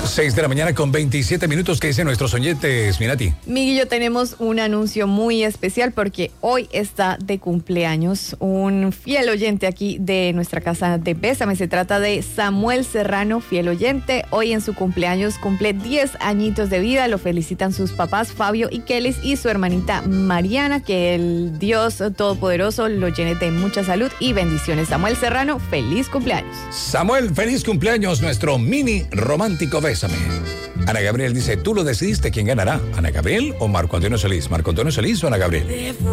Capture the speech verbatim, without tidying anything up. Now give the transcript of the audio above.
seis de la mañana con veintisiete minutos. ¿Qué dicen nuestros oyentes, Minati? Miguel y yo tenemos un anuncio muy especial porque hoy está de cumpleaños un fiel oyente aquí de nuestra casa de Bésame. Se trata de Samuel Serrano, fiel oyente. Hoy en su cumpleaños cumple diez añitos de vida. Lo felicitan sus papás Fabio y Kelis y su hermanita Mariana. Que el Dios Todopoderoso lo llene de mucha salud y bendiciones. Samuel Serrano, feliz cumpleaños. Samuel, feliz cumpleaños, nuestro mini romántico Bésame. Ana Gabriel dice, tú lo decidiste, ¿quién ganará? ¿Ana Gabriel o Marco Antonio Solís? ¿Marco Antonio Solís o Ana Gabriel?